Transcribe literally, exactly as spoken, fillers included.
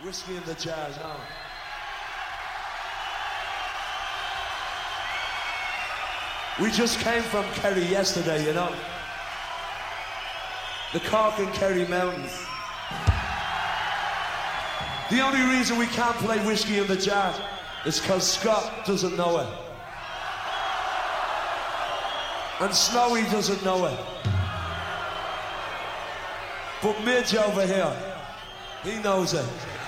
Whiskey in the Jars, huh? We just came from Kerry yesterday, you know. The Cork and Kerry Mountains. The only reason we can't play Whiskey in the Jar is because Scott doesn't know it. And Snowy doesn't know it. But Midge over here, he knows it.